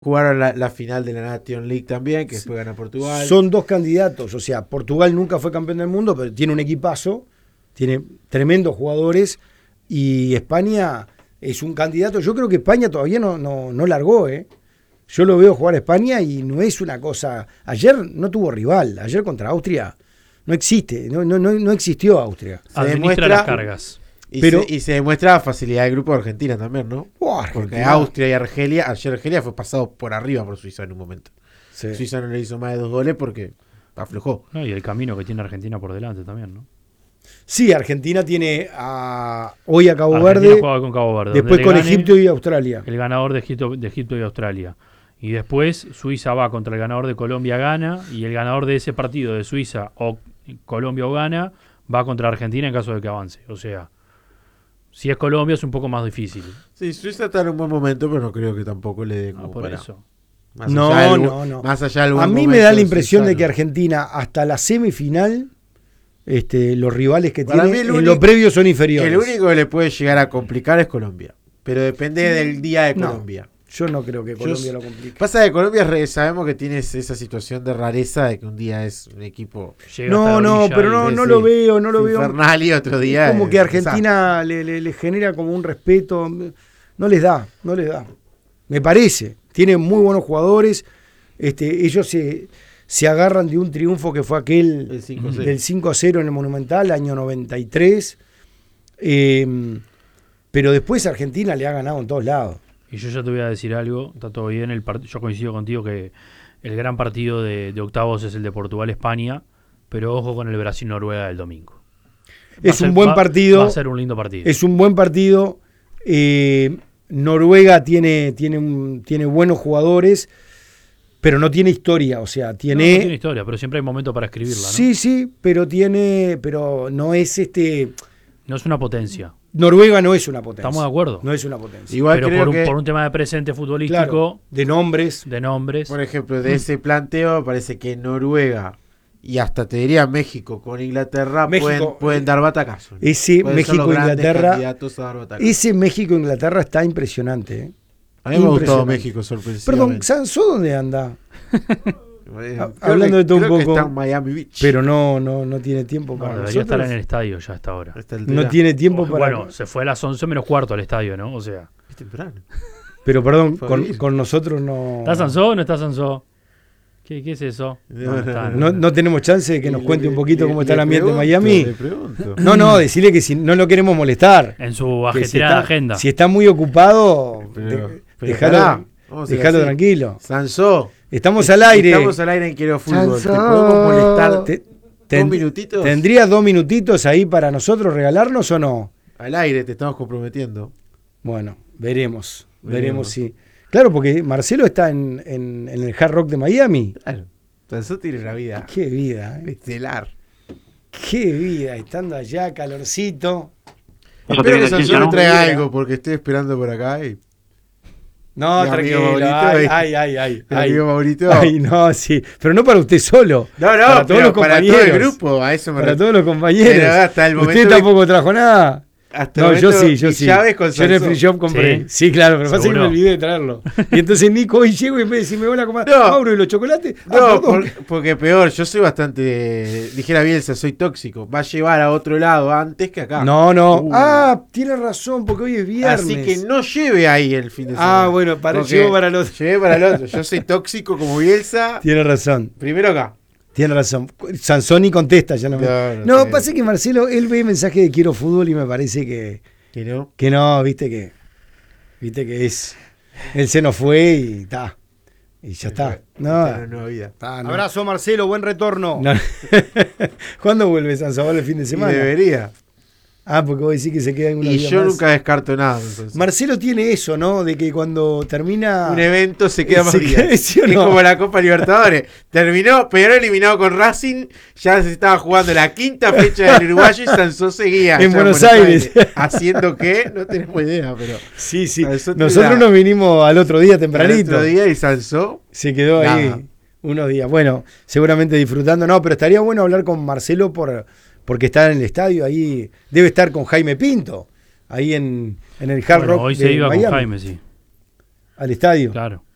Jugaron la final de la Nation League también, que después gana Portugal. Son dos candidatos, o sea, Portugal nunca fue campeón del mundo, pero tiene un equipazo, tiene tremendos jugadores, y España es un candidato. Yo creo que España todavía no largó, ¿eh? Yo lo veo jugar a España y no es una cosa... Ayer no tuvo rival, ayer contra Austria no existe, no existió Austria. Se demuestra las cargas. Y se demuestra la facilidad del grupo de Argentina también, ¿no? Porque Austria y Argelia, ayer Argelia fue pasado por arriba por Suiza en un momento. Sí. Suiza no le hizo más de 2 goles porque aflojó. No, y el camino que tiene Argentina por delante también, ¿no? Sí, Argentina tiene hoy a Cabo Verde, juega con Cabo Verde, después con Egipto y Australia. El ganador de Egipto y Australia. Y después Suiza va contra el ganador de Colombia, Ghana, y el ganador de ese partido de Suiza o Colombia o Ghana va contra Argentina en caso de que avance. O sea, si es Colombia es un poco más difícil. Sí, Suiza está en un buen momento, pero no creo que tampoco le dé como por para... eso. No. Más allá del a mí me da la impresión de que Argentina hasta la semifinal, los rivales que tiene en lo previo son inferiores. El único que le puede llegar a complicar es Colombia, pero depende del día de Colombia. Yo no creo que Colombia lo complique. Pasa que Colombia sabemos que tiene esa situación de rareza de que un día es un equipo... No lo veo. Infernal y otro día... Es como que Argentina le genera como un respeto. No les da. Me parece. Tiene muy buenos jugadores. Ellos se agarran de un triunfo que fue aquel del 5-0 en el Monumental, año 93. Pero después Argentina le ha ganado en todos lados. Y yo ya te voy a decir algo, está todo bien, yo coincido contigo que el gran partido de octavos es el de Portugal-España, pero ojo con el Brasil-Noruega del domingo. Es un buen partido. Va a ser un lindo partido. Es un buen partido. Noruega tiene buenos jugadores, pero no tiene historia, o sea, tiene... No tiene historia, pero siempre hay momento para escribirla, ¿no? Sí, pero no es No es una potencia. Noruega no es una potencia. Estamos de acuerdo. No es una potencia. Igual pero por un tema de presente futbolístico. Claro, de nombres. Por ejemplo, de ese planteo parece que Noruega y hasta te diría México con Inglaterra pueden dar batacazo. Ese México-Inglaterra está impresionante. ¿eh? A mí me ha gustado México, sorpresivamente. Perdón, ¿Sansó dónde anda? Hablando de todo un poco, está en Miami Beach. Pero no tiene tiempo para debería estar en el estadio ya a esta hora. No tiene tiempo para... Bueno, se fue a las 11 menos cuarto al estadio, ¿no? O sea... Es temprano. Pero perdón, con nosotros no... ¿Está Sansó o no está Sansó? ¿Qué es eso? No tenemos chance de que nos cuente un poquito cómo está el ambiente en Miami. No, decirle que si no lo queremos molestar. En su ajetreada agenda. Si está muy ocupado, dejalo tranquilo. Sansó. Estamos al aire en Quiero Fútbol. ¿Te podemos molestar 2 minutitos? ¿Tendrías 2 minutitos ahí para nosotros regalarnos o no? Al aire, te estamos comprometiendo. Bueno, veremos si... Claro, porque Marcelo está en el Hard Rock de Miami. Claro. Sansó tiene una vida. Qué vida. Estelar. Qué vida, estando allá, calorcito. Espero que Sansó me traiga algo, porque estoy esperando por acá y... No, tranquilo. Ay. Amigo Maurito. Ay, no, sí. Pero no para usted solo. Para todos los compañeros. Para todo el grupo, a eso me Para todos los compañeros. Pero hasta el momento. Usted tampoco trajo nada. No, yo sí. Yo en el free shop compré. Sí, claro, pero pasa que me olvidé de traerlo. Y entonces Nico hoy llego y me dice, ¿me voy a comer? Mauro, ¿y los chocolates? Porque peor, yo soy bastante, dijera Bielsa, soy tóxico. Va a llevar a otro lado antes que acá. No. Tiene razón, porque hoy es viernes. Así que no lleve ahí el fin de semana. Bueno, llevo para el otro. Llevé para el otro. Yo soy tóxico como Bielsa. Tiene razón. Primero acá. Tiene razón. Sansoni contesta, ya no pasa que Marcelo, él ve mensaje de Quiero Fútbol y me parece que no, viste que es, él se nos fue y está. Y ya está. Abrazo, Marcelo, buen retorno. ¿Cuándo vuelve Sansabal el fin de semana? Debería. Porque vos decís que se queda en una Y vida yo más. nunca descarto nada. Entonces. Marcelo tiene eso, ¿no? De que cuando termina un evento se queda más días. ¿Sí o no? Es como la Copa Libertadores. Terminó, pero eliminado con Racing. Ya se estaba jugando la 5ª fecha del Uruguayo y Sansó seguía. En Buenos Aires. Haciendo que, no tenemos idea, pero. Sí. Nosotros nos vinimos al otro día tempranito. Al otro día y Sansó se quedó ahí unos días. Bueno, seguramente disfrutando. No, pero estaría bueno hablar con Marcelo porque está en el estadio, ahí debe estar con Jaime Pinto, ahí en el Hard Rock hoy se iba Miami, con Jaime, sí. Al estadio. Claro.